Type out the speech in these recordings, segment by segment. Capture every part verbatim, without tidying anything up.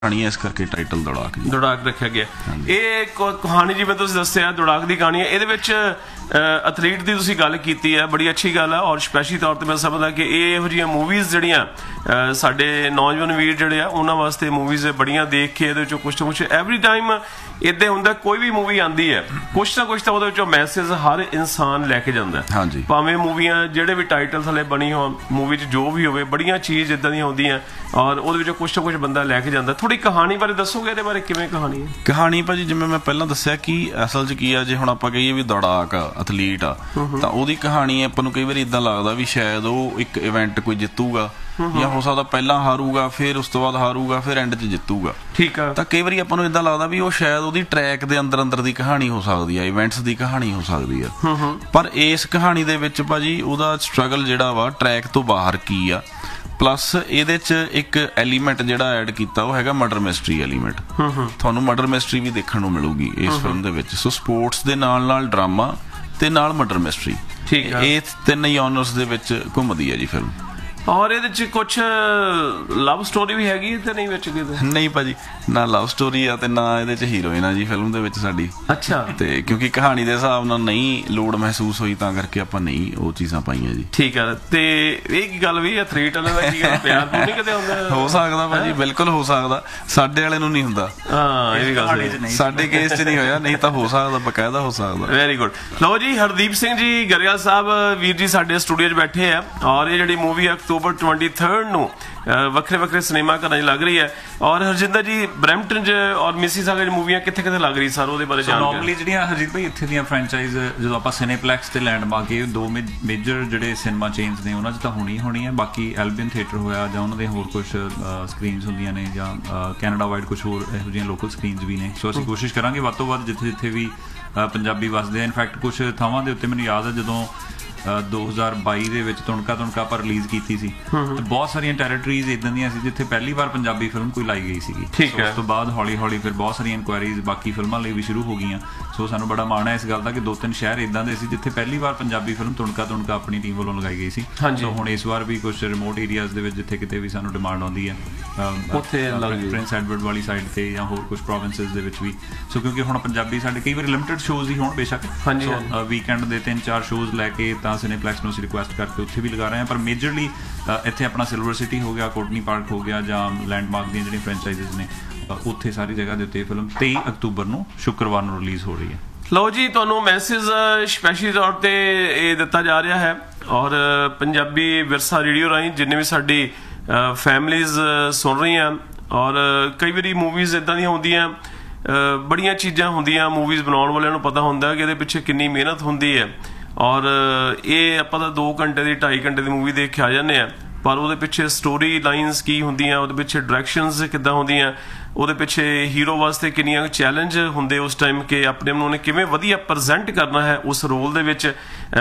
ਕਹਾਣੀ ਇਸ ਕਰਕੇ ਟਾਈਟਲ ਦੌੜਾਕ ਜੀ ਦੌੜਾਕ ਰੱਖਿਆ ਗਿਆ। ਇਹ ਕਹਾਣੀ ਜਿਵੇਂ ਤੁਸੀਂ ਦੱਸਿਆ ਦੌੜਾਕ ਦੀ ਕਹਾਣੀ ਹੈ, ਇਹਦੇ ਵਿੱਚ ਐਥਲੀਟ ਦੀ ਤੁਸੀਂ ਗੱਲ ਕੀਤੀ ਹੈ, ਬੜੀ ਅੱਛੀ ਗੱਲ ਹੈ। ਔਰ ਸਪੈਸ਼ਲੀ ਤੌਰ ਤੇ ਮੈਂ ਸਮਝਦਾ ਕਿ ਇਹ ਇਹੋ ਜਿਹੀਆਂ ਮੂਵੀਜ਼ ਜਿਹੜੀਆਂ ਸਾਡੇ ਨੌਜਵਾਨ ਵੀਰ ਜਿਹੜੇ ਆ ਉਹਨਾਂ ਵਾਸਤੇ ਮੂਵੀਜ਼ ਬੜੀਆਂ ਦੇਖ ਕੇ ਇਹਦੇ ਵਿੱਚੋਂ ਕੁਛ ਨਾ ਕੁਛ ਐਵਰੀ ਟਾਈਮ ਇੱਦਾਂ ਹੁੰਦਾ ਕੋਈ ਵੀ ਮੂਵੀ ਆਉਂਦੀ ਹੈ ਕੁਛ ਨਾ ਕੁਛ ਤਾਂ ਉਹਦੇ ਵਿੱਚੋਂ ਮੈਸੇਜ ਹਰ ਇਨਸਾਨ ਲੈ ਕੇ ਜਾਂਦਾ। ਹਾਂਜੀ, ਭਾਵੇਂ ਮੂਵੀਆਂ ਜਿਹੜੇ ਵੀ ਟਾਈਟਲ ਥੱਲੇ ਬਣੀ ਹੋਣ, ਮੂਵੀ 'ਚ ਜੋ ਵੀ ਹੋਵੇ, ਬੜੀਆਂ ਚੀਜ਼ ਇੱਦਾਂ ਦੀਆਂ ਹੁੰਦੀਆਂ ਔਰ ਉਹਦੇ ਵਿੱਚੋਂ ਕੁਛ ਨਾ ਕੁਛ ਬੰਦਾ ਲੈ ਕੇ ਜਾਂਦਾ। ਥੋੜੀ ਕਹਾਣੀ ਬਾਰੇ ਦੱਸੋਗੇ, ਇਹਦੇ ਬਾਰੇ ਕਿਵੇਂ ਕਹਾਣੀ ਹੈ? ਕਹਾਣੀ ਭਾਜੀ ਜਿਵੇਂ ਮੈਂ ਪਹਿਲਾਂ ਦੱਸਿਆ ਕਿ ਅਸਲ 'ਚ ਕੀ ਆ, ਜੇ ਹੁਣ ਆਪਾਂ ਕਹੀਏ ਵੀ ਦੌੜਾਕ ਆ ਐਥਲੀਟ ਆ ਤਾਂ ਉਹਦੀ ਕਹਾਣੀ ਆਪਾਂ ਨੂੰ ਕਈ ਵਾਰੀ ਇਦਾਂ ਲੱਗਦਾ ਵੀ ਸ਼ਾਇਦ ਉਹ ਇੱਕ ਇਵੈਂਟ ਕੋਈ ਜਿੱਤੂਗਾ ਜਾਂ ਹੋ ਸਕਦਾ ਪਹਿਲਾਂ ਹਾਰੂਗਾ ਫਿਰ ਉਸ ਤੋਂ ਬਾਅਦ ਹਾਰੂਗਾ ਫਿਰ ਐਂਡ 'ਚ ਜਿੱਤੂਗਾ। ਠੀਕ ਆ। ਤਾਂ ਕਈ ਵਾਰੀ ਆਪਾਂ ਨੂੰ ਇਦਾਂ ਲੱਗਦਾ ਵੀ ਉਹ ਸ਼ਾਇਦ ਉਹਦੀ ਟਰੈਕ ਦੇ ਅੰਦਰ ਅੰਦਰ ਦੀ ਕਹਾਣੀ ਹੋ ਸਕਦੀ ਆ, ਇਵੈਂਟਸ ਦੀ ਕਹਾਣੀ ਹੋ ਸਕਦੀ ਆ। ਪਰ ਇਸ ਕਹਾਣੀ ਦੇ ਵਿੱਚ ਭਾਜੀ ਉਹਦਾ ਸਟਰਗਲ ਜਿਹੜਾ ਵਾ ਟਰੈਕ ਤੋਂ ਬਾਹਰ ਕੀ ਆ, ਪਲੱਸ ਇਹਦੇ 'ਚ ਇੱਕ ਐਲੀਮੈਂਟ ਜਿਹੜਾ ਐਡ ਕੀਤਾ ਉਹ ਹੈਗਾ ਮਰਡਰ ਮਿਸਟਰੀ ਐਲੀਮੈਂਟ। ਤੁਹਾਨੂੰ ਮਰਡਰ ਮਿਸਟਰੀ ਵੀ ਦੇਖਣ ਨੂੰ ਮਿਲੂਗੀ ਇਸ ਫਿਲਮ ਦੇ ਵਿੱਚ। ਸੋ ਸਪੋਰਟਸ ਦੇ ਨਾਲ ਨਾਲ ਡਰਾਮਾ ਤੇ ਨਾਲ ਮਰਡਰ ਮਿਸਟਰੀ, ਠੀਕ ਆ, ਇਹ ਤਿੰਨ ਜੌਨਰਸ ਦੇ ਵਿੱਚ ਘੁੰਮਦੀ ਹੈ ਜੀ ਫਿਲਮ। ਔਰ ਇਹਦੇ ਚ ਕੁਛ ਲਵ ਸਟੋਰੀ ਵੀ ਹੈਗੀ ਤੇ ਨਹੀਂ ਵਿੱਚ ਕਿਤੇ? ਨਹੀਂ ਭਾਜੀ, ਨਾ ਲਵ ਸਟੋਰੀ ਆ ਤੇ ਨਾ ਇਹਦੇ ਚ ਹੀਰੋਇਨ ਆ ਜੀ ਫਿਲਮ ਦੇ ਵਿੱਚ ਸਾਡੀ। ਅੱਛਾ। ਤੇ ਕਿਉਂਕਿ ਕਹਾਣੀ ਦੇ ਹਿਸਾਬ ਨਾਲ ਨਹੀਂ ਲੋੜ ਮਹਿਸੂਸ ਹੋਈ ਤਾਂ ਕਰਕੇ ਆਪਾਂ ਨਹੀਂ ਉਹ ਚੀਜ਼ਾਂ ਪਾਈਆਂ ਜੀ। ਠੀਕ ਆ। ਤੇ ਇਹ ਕੀ ਗੱਲ ਵੀ ਐਥਲੀਟ ਵਾਲੇ ਦਾ ਕੀ ਪਿਆਰ ਨਹੀਂ ਕਿਤੇ ਹੁੰਦਾ? ਹੋ ਸਕਦਾ ਭਾਜੀ, ਬਿਲਕੁਲ ਹੋ ਸਕਦਾ, ਸਾਡੇ ਵਾਲੇ ਨੂੰ ਨਹੀਂ ਹੁੰਦਾ। ਹਾਂ, ਇਹ ਵੀ ਗੱਲ ਸਾਡੇ ਕੇਸ ਚ ਨਹੀਂ ਹੋਇਆ, ਨਹੀਂ ਤਾਂ ਹੋ ਸਕਦਾ, ਬਕਾਇਦਾ ਹੋ ਸਕਦਾ। Very good. ਲਓ ਜੀ, ਹਰਦੀਪ ਸਿੰਘ ਜੀ ਗਰੇਵਾਲ ਸਾਹਿਬ ਵੀਰ ਜੀ ਸਾਡੇ ਸਟੂਡੀਓ 'ਚ ਬੈਠੇ ਆ ਔਰ ਇਹ ਜਿਹੜੀ ਮੂਵੀ ਅਕਤੂਬਰ ਤੀਹ ਨੂੰ ਵੱਖਰੇ ਵੱਖਰੇ ਸਿਨੇਮਾ ਘਰਾਂ 'ਚ ਲੱਗ ਰਹੀ ਹੈ। ਔਰ ਹਰਜਿੰਦਰ ਜੀ ਬਰੈਂਪਟਨ 'ਚ ਔਰ ਮਿਸੀਸਾਗਾ 'ਚ ਮੂਵੀਆਂ ਕਿੱਥੇ ਕਿੱਥੇ ਲੱਗ ਰਹੀ ਸਰ, ਉਹਦੇ ਬਾਰੇ ਜਾਣਕਾਰੀ? ਨੋਰਮਲੀ ਜਿਹੜੀਆਂ ਹਰਜੀਤ ਭਾਈ ਇੱਥੇ ਦੀਆਂ ਫਰੈਂਚਾਈਜ਼ ਜਦੋਂ ਆਪਾਂ ਸਿਨੇਪਲੈਕਸ ਤੇ ਲੈਂਡਮਾਰਕ, ਇਹ ਦੋ ਮੇਜਰ ਜਿਹੜੇ ਸਿਨੇਮਾ ਚੇਨਸ ਨੇ ਉਹਨਾਂ 'ਚ ਤਾਂ ਹੋਣੀ ਹੋਣੀ ਹੈ। ਬਾਕੀ ਐਲਬੀਅਨ ਥੀਏਟਰ ਹੋਇਆ ਜਾਂ ਉਹਨਾਂ ਦੇ ਹੋਰ ਕੁਝ ਸਕਰੀਨਸ ਹੁੰਦੀਆਂ ਨੇ ਜਾਂ ਕੈਨੇਡਾ ਵਾਈਡ ਕੁਝ ਹੋਰ ਇਹੋ ਜਿਹੀਆਂ ਲੋਕਲ ਸਕਰੀਨਸ ਵੀ ਨੇ। ਸੋ ਅਸੀਂ ਕੋਸ਼ਿਸ਼ ਕਰਾਂਗੇ ਵੱਧ ਤੋਂ ਵੱਧ ਜਿੱਥੇ ਜਿੱਥੇ ਵੀ ਪੰਜਾਬੀ ਵਸਦੇ ਆ। ਇਨਫੈਕਟ ਕੁਝ ਥਾਵਾਂ ਦੇ ਉੱਤੇ ਮੈਨੂੰ ਯਾਦ ਹੈ ਜਦੋਂ ਦੋ ਹਜ਼ਾਰ ਬਾਈ ਦੇ ਵਿੱਚ ਤੁਣਕਾ ਤੁਣਕਾ ਆਪਾਂ ਰਿਲੀਜ਼ ਕੀਤੀ ਸੀ ਤੇ ਬਹੁਤ ਸਾਰੀਆਂ ਟੈਰੀਟਰੀਜ਼ ਇਦਾਂ ਦੀਆਂ ਸੀ ਜਿੱਥੇ ਪਹਿਲੀ ਵਾਰ ਪੰਜਾਬੀ ਫਿਲਮ ਕੋਈ ਲਾਈ ਗਈ ਸੀਗੀ। ਉਸ ਤੋਂ ਬਾਅਦ ਹੌਲੀ ਹੌਲੀ ਫਿਰ ਬਹੁਤ ਸਾਰੀਆਂ ਇਨਕੁਆਇਰੀਜ਼ ਬਾਕੀ ਫਿਲਮਾਂ ਲਈ ਵੀ ਸ਼ੁਰੂ ਹੋ ਗਈਆਂ। ਸੋ ਸਾਨੂੰ ਬੜਾ ਮਾਣ ਹੈ ਇਸ ਗੱਲ ਦਾ ਕਿ ਦੋ ਤਿੰਨ ਸ਼ਹਿਰ ਇਦਾਂ ਦੇ ਸੀ ਜਿੱਥੇ ਪਹਿਲੀ ਵਾਰ ਪੰਜਾਬੀ ਫਿਲਮ ਤੁਣਕਾ ਤੁਣਕਾ ਆਪਣੀ ਟੀਮ ਵੱਲੋਂ ਲਗਾਈ ਗਈ ਸੀ। ਸੋ ਹੁਣ ਇਸ ਵਾਰ ਵੀ ਕੁਝ ਰਿਮੋਟ ਏਰੀਆਜ਼ ਦੇ ਵਿੱਚ ਜਿੱਥੇ ਕਿਤੇ ਵੀ ਸਾਨੂੰ ਡਿਮਾਂਡ ਆਉਂਦੀ ਹੈ, ਉੱਥੇ ਪ੍ਰਿੰਸ ਐਡਵਰਡ ਵਾਲੀ ਸਾਈਡ ਤੇ ਜਾਂ ਹੋਰ ਕੁਝ ਪ੍ਰੋਵਿੰਸਿਸ ਦੇ ਵਿੱਚ ਵੀ। ਸੋ ਕਿਉਂਕਿ ਹੁਣ ਪੰਜਾਬੀ ਸਾਡੇ ਕਈ ਵਾਰੀ ਲਿਮਿਟਡ ਸ਼ੋਜ਼ ਹੀ ਹੋਣ ਬੇਸ਼ੱਕ, ਸੋ ਵੀਕਐਂਡ ਦੇ ਤਿੰਨ ਚਾਰ ਸ਼ੋਜ਼ ਲੈ ਕੇ ਤਾਂ ਸਿਨੇਪਲੈਕਸ ਨੂੰ ਅਸੀਂ ਰਿਕੁਐਸਟ ਕਰਕੇ ਉੱਥੇ ਵੀ ਲਗਾ ਰਹੇ ਹਾਂ। ਪਰ ਮੇਜਰਲੀ ਇੱਥੇ ਆਪਣਾ ਸਿਲਵਰ ਸਿਟੀ ਹੋ ਗਿਆ, ਕੋਟਨੀ ਪਾਰਕ ਹੋ ਗਿਆ ਜਾਂ ਲੈਂਡਮਾਰਕ ਦੀਆਂ ਜਿਹੜੀਆਂ ਫਰੈਂਚਾਈਜ਼ਸ ਨੇ ਉੱਥੇ ਸਾਰੀ ਜਗ੍ਹਾ ਦੇ ਉੱਤੇ ਫਿਲਮ ਤੇਈ ਅਕਤੂਬਰ ਨੂੰ ਸ਼ੁੱਕਰਵਾਰ ਨੂੰ ਰਿਲੀਜ਼ ਹੋ ਰਹੀ ਹੈ। ਲਓ ਜੀ, ਤੁਹਾਨੂੰ ਮੈਸੇਜ ਸਪੈਸ਼ਲੀ ਤੌਰ ਤੇ ਇਹ ਦਿੱਤਾ ਜਾ ਰਿਹਾ ਹੈ ਔਰ ਪੰਜਾਬੀ ਵਿਰਸਾ ਰੇਡੀਓ ਰਾਹੀਂ ਜਿੰਨੇ ਵੀ ਸਾਡੀ ਫੈਮਲੀਜ਼ ਸੁਣ ਰਹੀਆਂ ਔਰ ਕਈ ਵਾਰੀ ਮੂਵੀਜ਼ ਇੱਦਾਂ ਦੀਆਂ ਹੁੰਦੀਆਂ, ਬੜੀਆਂ ਚੀਜ਼ਾਂ ਹੁੰਦੀਆਂ, ਮੂਵੀਜ਼ ਬਣਾਉਣ ਵਾਲਿਆਂ ਨੂੰ ਪਤਾ ਹੁੰਦਾ ਕਿ ਇਹਦੇ ਪਿੱਛੇ ਕਿੰਨੀ ਮਿਹਨਤ ਹੁੰਦੀ ਹੈ ਔਰ ਇਹ ਆਪਾਂ ਤਾਂ ਦੋ ਘੰਟੇ ਦੀ ਢਾਈ ਘੰਟੇ ਦੀ ਮੂਵੀ ਦੇਖ ਕੇ ਆ ਜਾਂਦੇ ਆ, ਪਰ ਉਹਦੇ ਪਿੱਛੇ ਸਟੋਰੀ ਲਾਈਨਸ ਕੀ ਹੁੰਦੀਆਂ, ਉਹਦੇ ਪਿੱਛੇ ਡਾਇਰੈਕਸ਼ਨਸ ਕਿੱਦਾਂ ਹੁੰਦੀਆਂ, ਉਹਦੇ ਪਿੱਛੇ ਹੀਰੋ ਵਾਸਤੇ ਕਿੰਨੀਆਂ ਚੈਲੰਜ ਹੁੰਦੇ ਉਸ ਟਾਈਮ ਕਿ ਆਪਣੇ ਨੂੰ ਉਹਨੇ ਕਿਵੇਂ ਵਧੀਆ ਪ੍ਰੈਜ਼ੈਂਟ ਕਰਨਾ ਹੈ ਉਸ ਰੋਲ ਦੇ ਵਿੱਚ,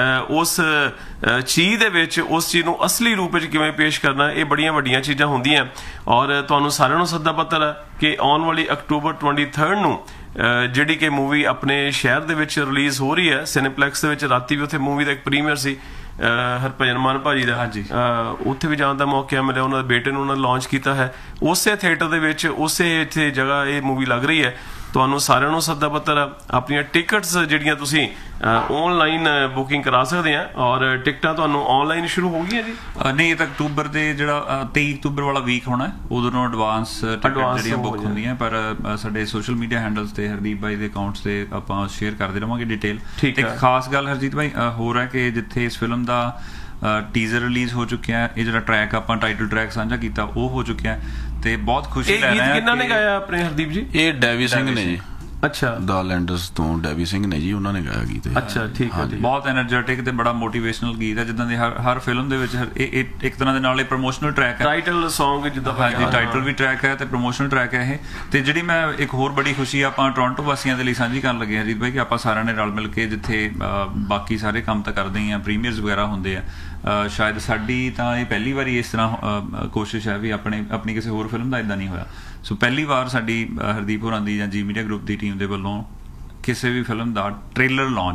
ਉਸ ਚੀਜ਼ ਦੇ ਵਿੱਚ, ਉਸ ਚੀਜ਼ ਨੂੰ ਅਸਲੀ ਰੂਪ ਵਿੱਚ ਕਿਵੇਂ ਪੇਸ਼ ਕਰਨਾ, ਇਹ ਬੜੀਆਂ ਵੱਡੀਆਂ ਚੀਜ਼ਾਂ ਹੁੰਦੀਆਂ। ਔਰ ਤੁਹਾਨੂੰ ਸਾਰਿਆਂ ਨੂੰ ਸੱਦਾ ਪੱਤਰ ਹੈ ਕਿ ਆਉਣ ਵਾਲੀ ਅਕਤੂਬਰ ਤੀਹ ਨੂੰ ਜਿਹੜੀ ਕਿ ਮੂਵੀ ਆਪਣੇ ਸ਼ਹਿਰ ਦੇ ਵਿੱਚ ਰਿਲੀਜ਼ ਹੋ ਰਹੀ ਹੈ ਸਿਨੇਪਲੈਕਸ ਦੇ ਵਿੱਚ। ਰਾਤੀ ਵੀ ਉੱਥੇ ਮੂਵੀ ਦਾ ਇੱਕ ਪ੍ਰੀਮੀਅਰ ਸੀ ਹਰਭਜਨ ਮਾਨ ਭਾਜੀ ਦਾ, ਉੱਥੇ ਵੀ ਜਾਣ ਦਾ ਮੌਕਾ ਮਿਲਿਆ। ਉਹਨਾਂ ਦੇ ਬੇਟੇ ਨੂੰ ਉਹਨਾਂ ਨੇ ਲਾਂਚ ਕੀਤਾ ਹੈ ਉਸੇ ਥੀਏਟਰ ਦੇ ਵਿੱਚ, ਉਸੇ ਇੱਥੇ ਜਗ੍ਹਾ ਇਹ ਮੂਵੀ ਲੱਗ ਰਹੀ ਹੈ। ਤੁਹਾਨੂੰ ਸਾਰਿਆਂ ਨੂੰ ਸੱਦਾ ਪੱਤਰ, ਆਪਣੀਆਂ ਟਿਕਟਸ ਜਿਹੜੀਆਂ ਤੁਸੀਂ ਆਨਲਾਈਨ ਬੁਕਿੰਗ ਕਰਾ ਸਕਦੇ ਆ ਔਰ ਟਿਕਟਾਂ ਤੁਹਾਨੂੰ ਆਨਲਾਈਨ ਸ਼ੁਰੂ ਹੋ ਗਈਆਂ ਜੀ? ਨਹੀਂ, ਇਹ ਤਾਂ ਅਕਤੂਬਰ ਦੇ ਜਿਹੜਾ ਤੇਈ ਅਕਤੂਬਰ ਵਾਲਾ ਵੀਕ ਹੋਣਾ ਉਦੋਂ ਨੂੰ ਐਡਵਾਂਸ ਟਿਕਟ ਜਿਹੜੀਆਂ ਬੁੱਕ ਹੁੰਦੀਆਂ। ਪਰ ਸਾਡੇ ਸੋਸ਼ਲ ਮੀਡੀਆ ਹੈਂਡਲਸ ਤੇ ਹਰਦੀਪ ਭਾਈ ਦੇ ਅਕਾਊਂਟਸ ਤੇ ਆਪਾਂ ਸ਼ੇਅਰ ਕਰਦੇ ਰਹਾਂਗੇ ਡਿਟੇਲ। ਇੱਕ ਖਾਸ ਗੱਲ ਹਰਜੀਤ ਭਾਈ ਹੋਰ ਹੈ ਕਿ ਜਿੱਥੇ ਇਸ ਫਿਲਮ ਦਾ ਟੀਜ਼ਰ ਰਿਲੀਜ਼ ਹੋ ਚੁੱਕਿਆ, ਇਹ ਜਿਹੜਾ ਟਰੈਕ ਆਪਾਂ ਟਾਈਟਲ ਟਰੈਕ ਸਾਂਝਾ ਕੀਤਾ ਉਹ ਹੋ ਚੁੱਕਿਆ ਤੇ ਬਹੁਤ ਖੁਸ਼ੀ ਲੈ ਰਹੇ ਹਾਂ। ਕਿਹਨਾਂ ਨੇ ਗਾਇਆ ਆਪਣੇ ਹਰਦੀਪ ਜੀ? ਇਹ ਡੈਵੀ ਸਿੰਘ ਨੇ ਜੀ। ਅੱਛਾ, ਦਾ ਲੈਂਡਰਸ ਤੋਂ ਡੈਵੀ ਸਿੰਘ ਨੇ ਜੀ, ਉਹਨਾਂ ਨੇ ਗਾਇਆ ਗੀਤ। ਅੱਛਾ, ਠੀਕ ਹੈ ਜੀ। ਬਹੁਤ ਐਨਰਜੈਟਿਕ ਤੇ ਬੜਾ ਮੋਟੀਵੇਸ਼ਨਲ ਗੀਤ ਹੈ, ਜਿੱਦਾਂ ਦੇ ਹਰ ਹਰ ਫਿਲਮ ਦੇ ਵਿੱਚ ਇਹ ਇੱਕ ਤਰ੍ਹਾਂ ਦੇ ਨਾਲ ਇਹ ਪ੍ਰਮੋਸ਼ਨਲ ਟਰੈਕ ਹੈ, ਟਾਈਟਲ ਸੌਂਗ ਜਿੱਦਾਂ। ਹਾਂਜੀ, ਟਾਈਟਲ ਵੀ ਟਰੈਕ ਹੈ ਤੇ ਪ੍ਰਮੋਸ਼ਨਲ ਟਰੈਕ ਹੈ ਇਹ। ਤੇ ਜਿਹੜੀ ਮੈਂ ਇੱਕ ਹੋਰ ਬੜੀ ਖੁਸ਼ੀ ਆਪਾਂ ਟੋਰਾਂਟੋ ਵਾਸੀਆਂ ਦੇ ਲਈ ਸਾਂਝੀ ਕਰਨ ਲੱਗੇ ਹਾਂ ਹਰਜੀਤ ਭਾਈ ਕਿ ਆਪਾਂ ਸਾਰਿਆਂ ਨੇ ਰਲ ਮਿਲ ਕੇ, ਜਿੱਥੇ ਬਾਕੀ ਸਾਰੇ ਕੰਮ ਤਾਂ ਕਰਦੇ ਹੀ ਆ, ਪ੍ਰੀਮੀਅਰਸ ਵਗੈਰਾ ਹੁੰਦੇ ਆ, ਸ਼ਾਇਦ ਸਾਡੀ ਤਾਂ ਇਹ ਪਹਿਲੀ ਵਾਰੀ ਇਸ ਤਰ੍ਹਾਂ ਕੋਸ਼ਿਸ਼ ਹੈ ਵੀ ਆਪਣੇ ਆਪਣੀ ਕਿਸੇ ਹੋਰ ਫਿਲਮ ਦਾ ਇੱਦਾਂ ਨਹੀਂ ਹੋਇਆ। ਸੋ ਪਹਿਲੀ ਵਾਰ ਸਾਡੀ ਹਰਦੀਪ ਹੋਰਾਂ ਦੀ ਜਾਂ ਜੀ ਮੀਡੀਆ ਗਰੁੱਪ ਦੀ ਟੀਮ ਦੇ ਵੱਲੋਂ ਕਿਸੇ ਵੀ ਫਿਲਮ ਦਾ ਟ੍ਰੇਲਰ ਲਾਂਚ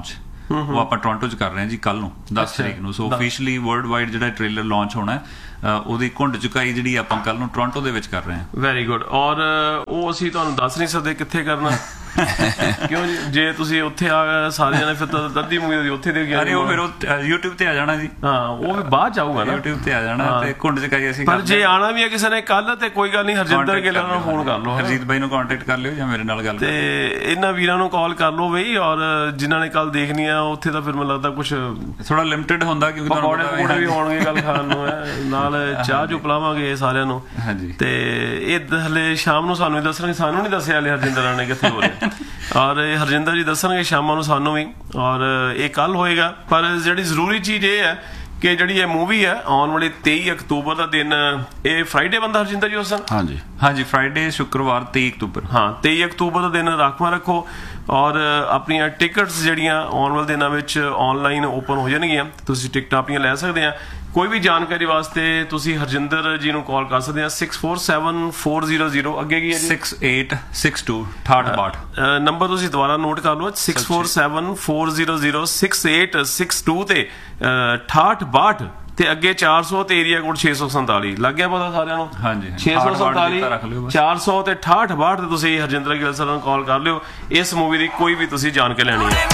ਉਹ ਆਪਾਂ ਟੋਰਾਂਟੋ 'ਚ ਕਰ ਰਹੇ ਹਾਂ ਜੀ ਕੱਲ ਨੂੰ ਦਸ ਤਰੀਕ ਨੂੰ। ਸੋ ਆਫੀਸ਼ੀਅਲੀ ਵਰਲਡ ਵਾਈਡ ਜਿਹੜਾ ਟ੍ਰੇਲਰ ਲਾਂਚ ਹੋਣਾ ਉਹਦੀ ਘੁੰਡ ਚੁਕਾਈ ਜਿਹੜੀ ਆਪਾਂ ਕੱਲ ਨੂੰ ਟੋਰਾਂਟੋ ਦੇ ਵਿੱਚ ਕਰ ਰਹੇ ਹਾਂ। Very good. ਔਰ ਉਹ ਅਸੀਂ ਤੁਹਾਨੂੰ ਦੱਸ ਨਹੀਂ ਸਕਦੇ ਕਿੱਥੇ ਕਰਨਾ ਕਿਉਂ ਜੀ, ਜੇ ਤੁਸੀਂ ਉੱਥੇ ਆ ਗਏ ਸਾਰੇ ਜਣੇ ਫਿਰ ਤਾਂ ਅੱਧੀ ਮੂਵੀ ਉੱਥੇ ਦੇ ਗਿਆ। ਉਹ ਫਿਰ ਉਹ YouTube ਤੇ ਆ ਜਾਣਾ ਜੀ। ਹਾਂ ਉਹ ਫਿਰ ਬਾਅਦ ਚ ਆਊਗਾ ਨਾ, YouTube ਤੇ ਆ ਜਾਣਾ ਤੇ ਘੁੰਡ ਚੁਕਾਈ ਅਸੀਂ। ਪਰ ਜੇ ਆਣਾ ਵੀ ਹੈ ਕਿਸੇ ਨੇ ਕੱਲ ਤੇ ਕੋਈ ਗੱਲ ਨਹੀਂ, ਹਰਜਿੰਦਰ ਗਿੱਲ ਨੂੰ ਫੋਨ ਕਰ ਲਓ, ਹਰਜੀਤ ਬਾਈ ਨੂੰ ਕੰਟੈਕਟ ਕਰ ਲਿਓ ਜਾਂ ਮੇਰੇ ਨਾਲ ਗੱਲ ਤੇ ਇਹਨਾਂ ਵੀਰਾਂ ਨੂੰ ਕਾਲ ਕਰ ਲਓ ਬਈ। ਔਰ ਜਿਨ੍ਹਾਂ ਨੇ ਕੱਲ ਦੇਖਣੀ ਆ ਉੱਥੇ ਤਾਂ ਫਿਰ ਮੈਨੂੰ ਲੱਗਦਾ ਕੁਝ ਥੋੜਾ ਲਿਮਿਟਡ ਹੁੰਦਾ ਕਿਉਂਕਿ ਪਕੌੜੇ ਪਕੌੜੇ ਵੀ ਹੋਣਗੇ ਗੱਲ ਖਾਣ ਨੂੰ, ਨਾਲ ਚਾਹ ਚੂ ਪਿਲਾਵਾਂਗੇ ਸਾਰਿਆਂ ਨੂੰ। ਹਾਂਜੀ। ਤੇ ਇਹ ਹਲੇ ਸ਼ਾਮ ਨੂੰ ਸਾਨੂੰ ਹੀ ਦੱਸਣਗੇ, ਸਾਨੂੰ ਨਹੀਂ ਦੱਸਿਆ ਹਲੇ ਹਰਜਿੰਦਰ ਨੇ ਕਿੱਥੇ ਹੋ ਰਿਹਾ। ਔਰ ਇਹ ਹਰਜਿੰਦਰ ਜੀ ਦੱਸਣਗੇ ਸ਼ਾਮਾਂ ਨੂੰ ਸਾਨੂੰ ਵੀ, ਔਰ ਇਹ ਕੱਲ ਹੋਏਗਾ। ਪਰ ਜਿਹੜੀ ਜ਼ਰੂਰੀ ਚੀਜ਼ ਇਹ ਹੈ ਕਿ ਜਿਹੜੀ ਇਹ ਮੂਵੀ ਹੈ ਆਉਣ ਵਾਲੇ ਤੇਈ ਅਕਤੂਬਰ ਦਾ ਦਿਨ, ਇਹ ਫਰਾਈਡੇ ਬੰਦਾ ਹਰਜਿੰਦਰ ਜੀ ਉਸ ਦਿਨ? ਹਾਂਜੀ ਹਾਂਜੀ ਫਰਾਈਡੇ ਸ਼ੁੱਕਰਵਾਰ ਤੇਈ ਅਕਤੂਬਰ। ਹਾਂ ਤੇਈ ਅਕਤੂਬਰ ਦਾ ਦਿਨ ਰਾਖਵਾਂ ਰੱਖੋ। ਔਰ ਆਪਣੀਆਂ ਟਿਕਟਸ ਜਿਹੜੀਆਂ ਆਉਣ ਵਾਲੇ ਦਿਨਾਂ ਵਿੱਚ ਆਨਲਾਈਨ ਓਪਨ ਹੋ ਜਾਣਗੀਆਂ, ਤੁਸੀਂ ਟਿਕਟਾਂ ਆਪਣੀਆਂ ਲੈ ਸਕਦੇ ਆ। ਕੋਈ ਵੀ ਜਾਣਕਾਰੀ ਵਾਸਤੇ ਤੁਸੀਂ ਹਰਜਿੰਦਰ ਜੀ ਨੂੰ ਕਾਲ ਕਰ ਸਕਦੇ ਆ six four seven four zero zero. ਅੱਗੇ ਕੀ ਹੈ ਜੀ? ਸਿਕਸ ਏਟ ਸਿਕਸ ਟੂ ਅਠਾਹਠ ਬਾਹਠ। ਨੰਬਰ ਤੁਸੀਂ ਦੁਬਾਰਾ ਨੋਟ ਕਰ ਲਓ, six four seven four zero zero six eight six to ਤੇ ਅਠਾਹਠ ਬਾਹਠ ਤੇ ਅੱਗੇ ਚਾਰ ਸੌ ਤੇ ਏਰੀਆ ਕੋਡ ਛੇ ਸੌ ਸੰਤਾਲੀ। ਲੱਗ ਗਿਆ ਪਤਾ ਸਾਰਿਆਂ ਨੂੰ? ਹਾਂਜੀ ਛੇ ਸੌ ਸੰਤਾਲੀ ਚਾਰ ਸੌ ਤੇ ਅਠਾਹਠ ਬਾਹਠ ਤੇ ਤੁਸੀਂ ਹਰਜਿੰਦਰ ਗਿੱਲ ਸਰ ਨੂੰ ਕਾਲ ਕਰ ਲਿਓ। ਇਸ ਮੂਵੀ ਦੀ ਕੋਈ ਵੀ ਤੁਸੀਂ ਜਾਣਕਾਰੀ ਲੈਣੀ ਹੈ।